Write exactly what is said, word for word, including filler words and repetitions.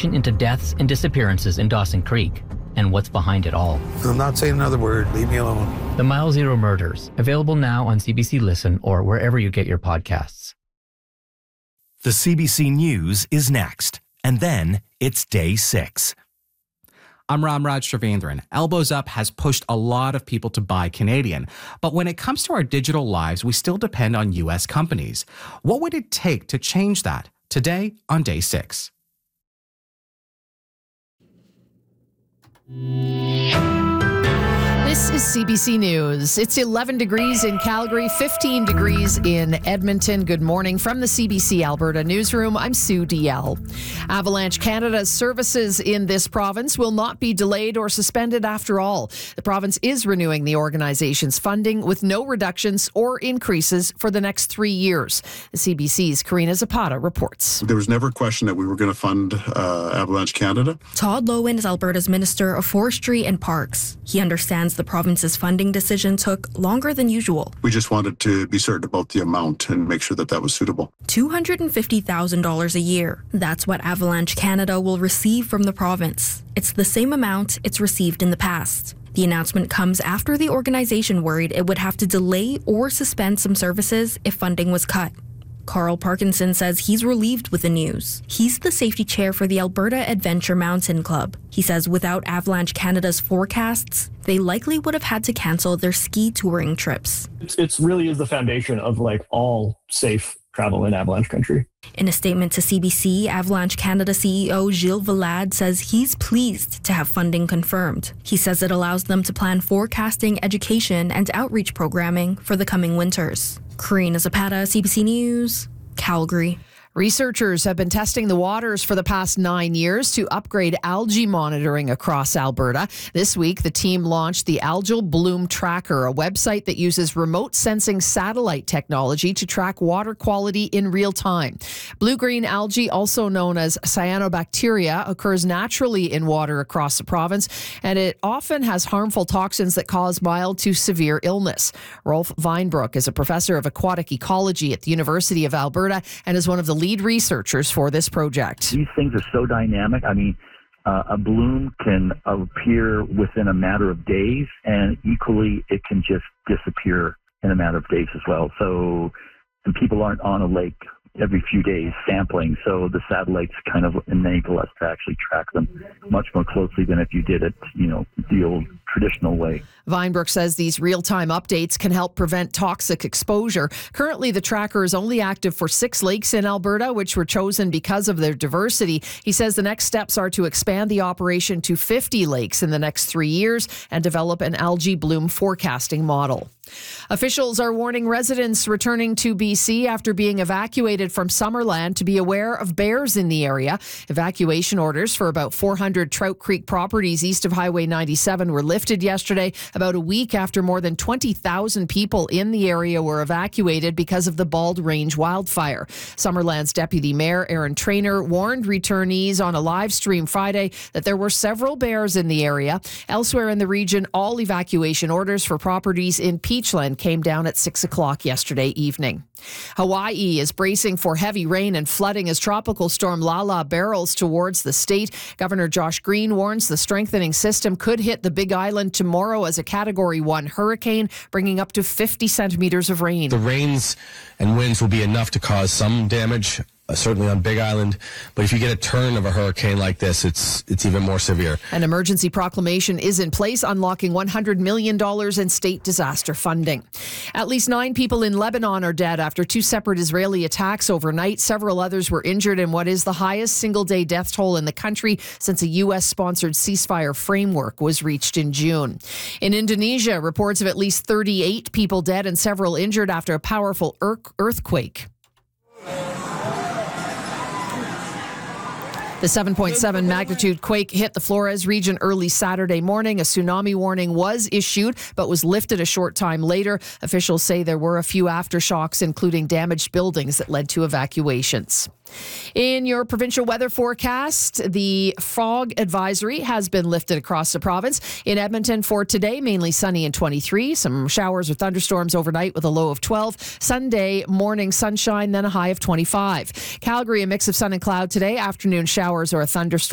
investigation into deaths and disappearances in Dawson Creek and what's behind it all. I'm not saying another word. Leave me alone. The Mile Zero Murders, available now on C B C Listen or wherever you get your podcasts. The C B C News is next, and then it's day six. I'm Ramraj Sravendran. Elbows Up has pushed a lot of people to buy Canadian. But when it comes to our digital lives, we still depend on U S companies. What would it take to change that? Today on day six. This is C B C News. It's eleven degrees in Calgary, fifteen degrees in Edmonton. Good morning from the C B C Alberta newsroom. I'm Sue D L. Avalanche Canada's services in this province will not be delayed or suspended after all. The province is renewing the organization's funding with no reductions or increases for the next three years. The C B C's Karina Zapata reports. There was never a question that we were going to fund uh, Avalanche Canada. Todd Loewen is Alberta's Minister of Forestry and Parks. He understands the province's funding decision took longer than usual. We just wanted to be certain about the amount and make sure that that was suitable. two hundred fifty thousand dollars a year. That's what Avalanche Canada will receive from the province. It's the same amount it's received in the past. The announcement comes after the organization worried it would have to delay or suspend some services if funding was cut. Carl Parkinson says he's relieved with the news. He's the safety chair for the Alberta Adventure Mountain Club. He says without Avalanche Canada's forecasts, they likely would have had to cancel their ski touring trips. It's, it's really is the foundation of like all safe travel in avalanche country. In a statement to C B C, Avalanche Canada C E O Gilles Valade says he's pleased to have funding confirmed. He says it allows them to plan forecasting, education, and outreach programming for the coming winters. Karina Zapata, C B C News, Calgary. Researchers have been testing the waters for the past nine years to upgrade algae monitoring across Alberta. This week, the team launched the Algal Bloom Tracker, a website that uses remote sensing satellite technology to track water quality in real time. Blue-green algae, also known as cyanobacteria, occurs naturally in water across the province, and it often has harmful toxins that cause mild to severe illness. Rolf Weinbrook is a professor of aquatic ecology at the University of Alberta and is one of the lead researchers for this project. These things are so dynamic. I mean, uh, a bloom can appear within a matter of days, and equally it can just disappear in a matter of days as well. So and people aren't on a lake every few days sampling, so the satellites kind of enable us to actually track them much more closely than if you did it, you know, the old traditional way. Weinbrook says these real-time updates can help prevent toxic exposure. Currently, the tracker is only active for six lakes in Alberta, which were chosen because of their diversity. He says the next steps are to expand the operation to fifty lakes in the next three years and develop an algae bloom forecasting model. Officials are warning residents returning to B C after being evacuated from Summerland to be aware of bears in the area. Evacuation orders for about four hundred Trout Creek properties east of Highway ninety-seven were lifted yesterday, about a week after more than twenty thousand people in the area were evacuated because of the Bald Range wildfire. Summerland's Deputy Mayor Aaron Traynor warned returnees on a live stream Friday that there were several bears in the area. Elsewhere in the region, all evacuation orders for properties in Peachland came down at six o'clock yesterday evening. Hawaii is bracing for heavy rain and flooding as tropical storm Lala barrels towards the state. Governor Josh Green warns the strengthening system could hit the Big Island tomorrow as a Category one hurricane, bringing up to fifty centimeters of rain. The rains and winds will be enough to cause some damage, Uh, certainly on Big Island, but if you get a turn of a hurricane like this, it's it's even more severe. An emergency proclamation is in place, unlocking one hundred million dollars in state disaster funding. At least nine people in Lebanon are dead after two separate Israeli attacks overnight. Several others were injured in what is the highest single-day death toll in the country since a U S-sponsored ceasefire framework was reached in June. In Indonesia, reports of at least thirty-eight people dead and several injured after a powerful earthquake. The seven point seven magnitude quake hit the Flores region early Saturday morning. A tsunami warning was issued, but was lifted a short time later. Officials say there were a few aftershocks, including damaged buildings that led to evacuations. In your provincial weather forecast, the fog advisory has been lifted across the province. In Edmonton for today, mainly sunny and twenty-three. Some showers or thunderstorms overnight with a low of twelve. Sunday morning sunshine, then a high of twenty-five. Calgary, a mix of sun and cloud today. Afternoon showers or a thunderstorm.